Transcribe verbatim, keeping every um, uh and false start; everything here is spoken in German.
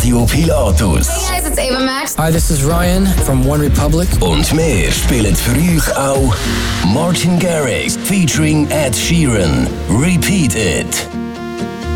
Radio Pilatus. Hey guys, it's Ava Max. Hi, this is Ryan from One Republic. Und wir spielen für euch auch Martin Garrix featuring Ed Sheeran. Repeat It.